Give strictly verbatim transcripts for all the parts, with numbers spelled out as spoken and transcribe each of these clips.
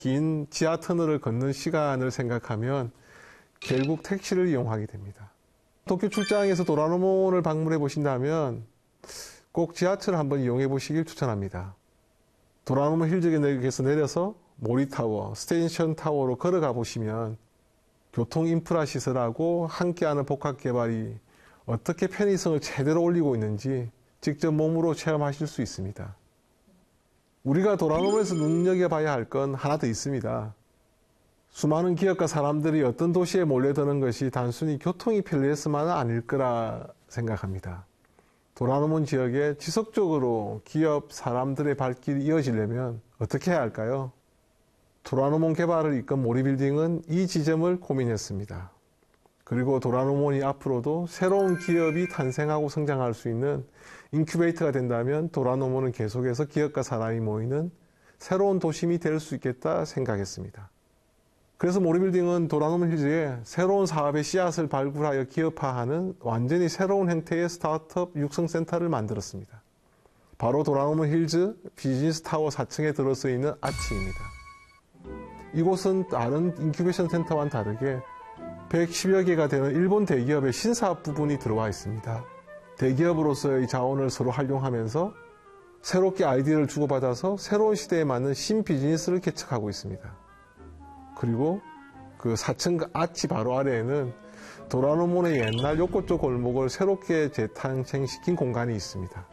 긴 지하 터널을 걷는 시간을 생각하면 결국 택시를 이용하게 됩니다. 도쿄 출장에서 도라노몬을 방문해 보신다면 꼭 지하철을 한번 이용해 보시길 추천합니다. 도라노몬 힐즈역에서 내려서 모리타워, 스테이션 타워로 걸어가 보시면 교통 인프라 시설하고 함께하는 복합개발이 어떻게 편의성을 제대로 올리고 있는지 직접 몸으로 체험하실 수 있습니다. 우리가 도라노몬에서 눈여겨봐야 할 건 하나 더 있습니다. 수많은 기업과 사람들이 어떤 도시에 몰려드는 것이 단순히 교통이 편리해서만은 아닐 거라 생각합니다. 도라노몬 지역에 지속적으로 기업, 사람들의 발길이 이어지려면 어떻게 해야 할까요? 도라노몬 개발을 이끈 모리빌딩은 이 지점을 고민했습니다. 그리고 도라노몬이 앞으로도 새로운 기업이 탄생하고 성장할 수 있는 인큐베이터가 된다면 도라노몬은 계속해서 기업과 사람이 모이는 새로운 도심이 될 수 있겠다 생각했습니다. 그래서 모리빌딩은 도라노몬 힐즈에 새로운 사업의 씨앗을 발굴하여 기업화하는 완전히 새로운 형태의 스타트업 육성센터를 만들었습니다. 바로 도라노몬 힐즈 비즈니스 타워 사 층에 들어서 있는 아치입니다. 이곳은 다른 인큐베이션 센터와는 다르게 백십여 개가 되는 일본 대기업의 신사업 부분이 들어와 있습니다. 대기업으로서의 자원을 서로 활용하면서 새롭게 아이디어를 주고받아서 새로운 시대에 맞는 신비즈니스를 개척하고 있습니다. 그리고 그 사 층 아치 바로 아래에는 도라노몬의 옛날 요코초 골목을 새롭게 재탄생시킨 공간이 있습니다.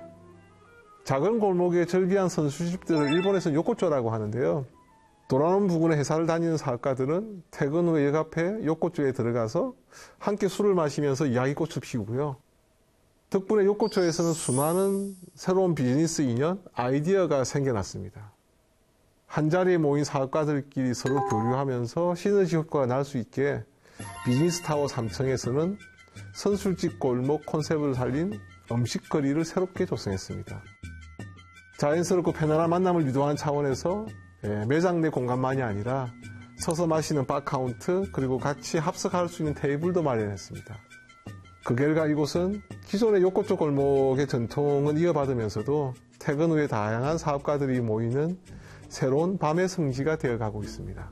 작은 골목의 절비한 선수집들을 일본에서는 요코초라고 하는데요. 도라노몬 부근의 회사를 다니는 사업가들은 퇴근 후에 역 앞에 요코초에 들어가서 함께 술을 마시면서 이야기꽃을 피우고요. 덕분에 요코초에서는 수많은 새로운 비즈니스 인연, 아이디어가 생겨났습니다. 한자리에 모인 사업가들끼리 서로 교류하면서 시너지 효과가 날 수 있게 비즈니스 타워 삼 층에서는 선술집 골목 콘셉트를 살린 음식거리를 새롭게 조성했습니다. 자연스럽고 편안한 만남을 유도하는 차원에서 매장 내 공간만이 아니라 서서 마시는 바 카운트 그리고 같이 합석할 수 있는 테이블도 마련했습니다. 그 결과 이곳은 기존의 요코초 골목의 전통은 이어받으면서도 퇴근 후에 다양한 사업가들이 모이는 새로운 밤의 성지가 되어가고 있습니다.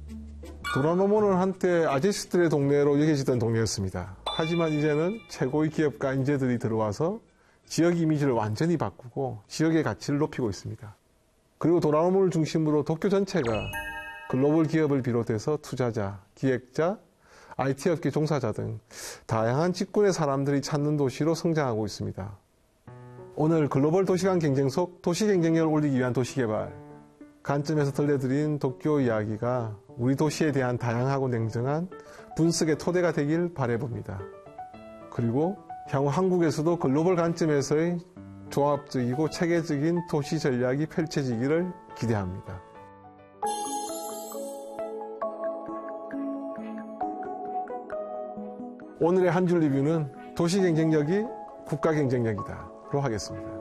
도라노몬은 한때 아저씨들의 동네로 여겨지던 동네였습니다. 하지만 이제는 최고의 기업가 인재들이 들어와서 지역 이미지를 완전히 바꾸고 지역의 가치를 높이고 있습니다. 그리고 도라노몬을 중심으로 도쿄 전체가 글로벌 기업을 비롯해서 투자자, 기획자, 아이티 업계 종사자 등 다양한 직군의 사람들이 찾는 도시로 성장하고 있습니다. 오늘 글로벌 도시 간 경쟁 속 도시 경쟁력을 올리기 위한 도시개발 관점에서 들려드린 도쿄 이야기가 우리 도시에 대한 다양하고 냉정한 분석의 토대가 되길 바라봅니다. 그리고 향후 한국에서도 글로벌 관점에서의 종합적이고 체계적인 도시 전략이 펼쳐지기를 기대합니다. 오늘의 한 줄 리뷰는 도시 경쟁력이 국가 경쟁력이다로 하겠습니다.